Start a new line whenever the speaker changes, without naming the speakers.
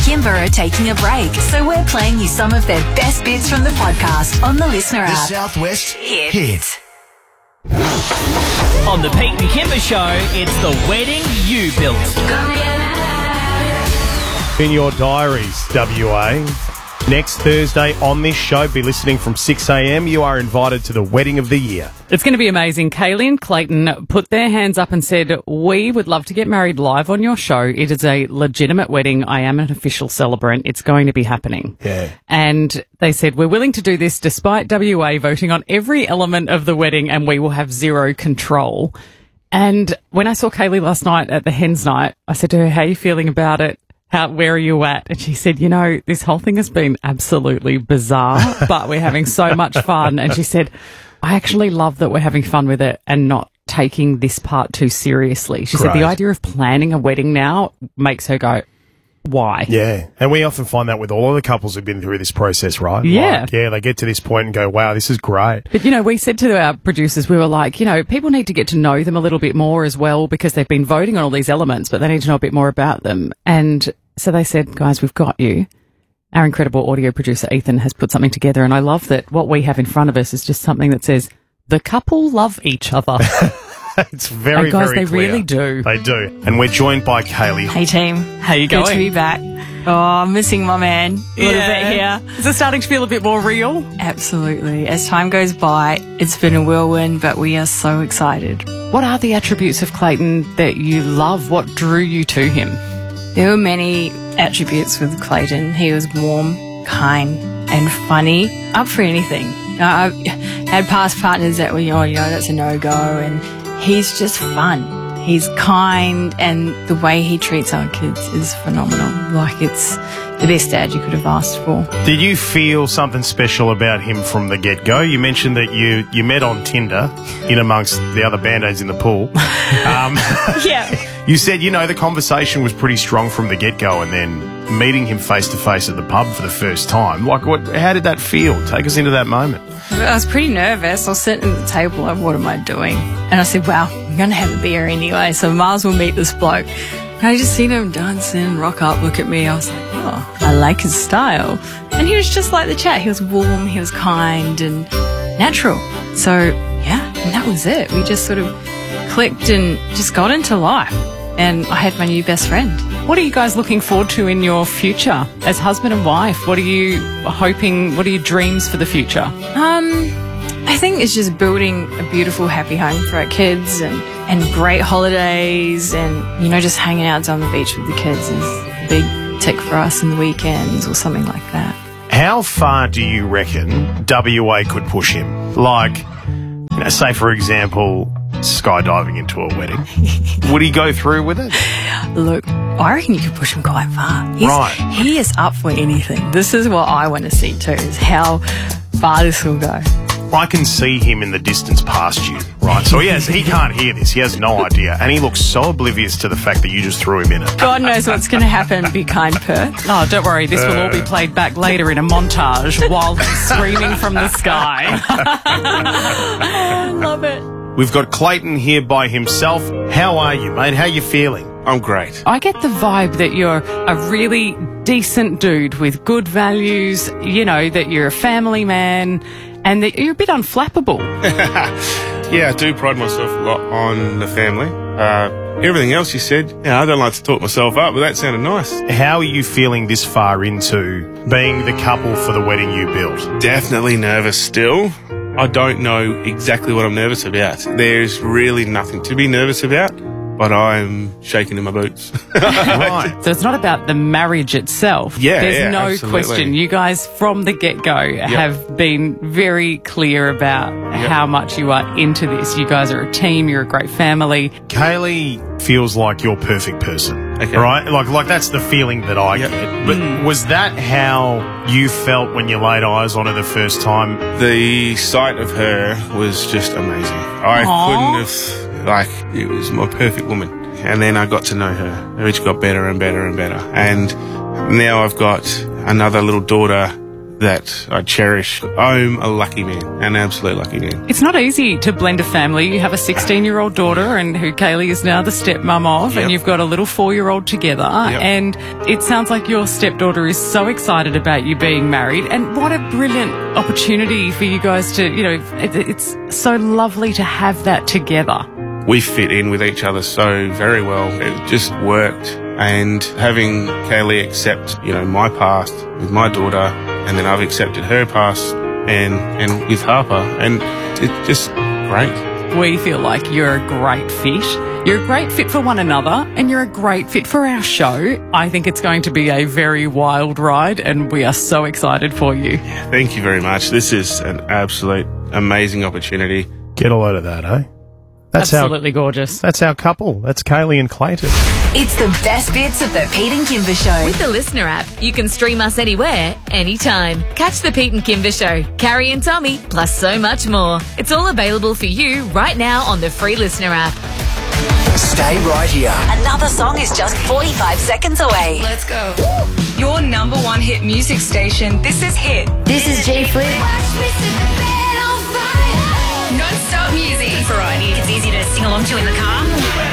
Kimber are taking a break, so we're playing you some of their best bits from the podcast on the Listener
The
app.
Southwest Hit.
On the Pete and Kimber Show, it's the wedding you built.
In your diaries, WA. Next Thursday on this show, be listening from 6 a.m. You are invited to the wedding of the year.
It's going to be amazing. Kaylee and Clayton put their hands up and said, we would love to get married live on your show. It is a legitimate wedding. I am an official celebrant. It's going to be happening.
Yeah.
And they said, we're willing to do this despite WA voting on every element of the wedding, and we will have zero control. And when I saw Kaylee last night at the Hens Night, I said to her, how are you feeling about it? Where are you at? And she said, you know, this whole thing has been absolutely bizarre, but we're having so much fun. And she said, I actually love that we're having fun with it and not taking this part too seriously. She said the idea of planning a wedding now makes her go, why?
Yeah. And we often find that with all of the couples who've been through this process, right?
Yeah.
Like, yeah, they get to this point and go, wow, this is great.
But, you know, we said to our producers, we were like, you know, people need to get to know them a little bit more as well, because they've been voting on all these elements, but they need to know a bit more about them. And so they said, guys, we've got you. Our incredible audio producer, Ethan, has put something together. And I love that what we have in front of us is just something that says, the couple love each other.
It's very,
and guys,
very
they
clear.
really do.
They do. And we're joined by Kaylee.
Hey team,
How you
good
going?
to be back. Oh, I'm missing my man a little bit here.
Is it starting to feel a bit more real?
Absolutely. As time goes by, it's been a whirlwind, but we are so excited.
What are the attributes of Clayton that you love? What drew you to him?
There were many attributes with Clayton. He was warm, kind, and funny, up for anything. I've had past partners that were, that's a no-go, and he's just fun. He's kind, and the way he treats our kids is phenomenal. Like, it's the best dad you could have asked for.
Did you feel something special about him from the get-go? You mentioned that you met on Tinder in amongst the other Band-Aids in the pool.
Yeah.
You said, the conversation was pretty strong from the get-go, and then meeting him face-to-face at the pub for the first time. Like, how did that feel? Take us into that moment.
I was pretty nervous. I was sitting at the table like, what am I doing? And I said, well, I'm going to have a beer anyway, so I might as well meet this bloke. And I just seen him dancing, rock up, look at me. I was like, oh, I like his style. And he was just like the chat. He was warm, he was kind and natural. So, yeah, and that was it. We just sort of clicked and just got into life. And I had my new best friend.
What are you guys looking forward to in your future as husband and wife? What are you hoping, what are your dreams for the future?
I think it's just building a beautiful, happy home for our kids and great holidays and, just hanging out on the beach with the kids is a big tick for us in the weekends or something like that.
How far do you reckon WA could push him? Like, say, for example, skydiving into a wedding. Would he go through with it?
Look, I reckon you could push him quite far. He is up for anything. This is what I want to see too, is how far this will go.
I can see him in the distance past you, right? So he can't hear this. He has no idea. And he looks so oblivious to the fact that you just threw him in it.
God knows what's going to happen. Be kind, Perth.
Oh, don't worry. This will all be played back later in a montage while he's screaming from the sky.
I love it.
We've got Clayton here by himself. How are you, mate? How are you feeling?
I'm great.
I get the vibe that you're a really decent dude with good values, that you're a family man and that you're a bit unflappable.
Yeah, I do pride myself a lot on the family. Everything else you said, I don't like to talk myself up, but that sounded nice.
How are you feeling this far into being the couple for the wedding you built?
Definitely nervous still. I don't know exactly what I'm nervous about. There's really nothing to be nervous about, but I'm shaking in my boots.
Right.
So it's not about the marriage itself.
Yeah,
There's no
absolutely.
question. You guys from the get-go have been very clear about how much you are into this. You guys are a team. You're a great family.
Kaylee feels like you're a perfect person, right? Like that's the feeling that I get. But was that how you felt when you laid eyes on her the first time?
The sight of her was just amazing. I couldn't have, it was my perfect woman. And then I got to know her. It just got better and better and better. And now I've got another little daughter that I cherish. I'm a lucky man, an absolute lucky man.
It's not easy to blend a family. You have a 16-year-old daughter and who Kaylee is now the stepmom of, and you've got a little 4-year-old together. And it sounds like your stepdaughter is so excited about you being married. And what a brilliant opportunity for you guys to, it's so lovely to have that together.
We fit in with each other so very well. It just worked. And having Kaylee accept, my past with my daughter, and then I've accepted her past and with Harper, and it's just great.
We feel like you're a great fit. You're a great fit for one another, and you're a great fit for our show. I think it's going to be a very wild ride, and we are so excited for you.
Thank you very much. This is an absolute amazing opportunity.
Get a load of that, eh? That's
absolutely gorgeous.
That's our couple. That's Kaylee and Clayton.
It's the best bits of the Pete and Kimber Show.
With the Listener app, you can stream us anywhere, anytime. Catch the Pete and Kimber Show, Carrie and Tommy, plus so much more. It's all available for you right now on the free Listener app.
Stay right here. Another song is just 45 seconds away.
Let's go. Your #1 hit music station. This is Hit.
This is J Flip.
Non-stop music.
Variety. It's easy to sing along to in the car.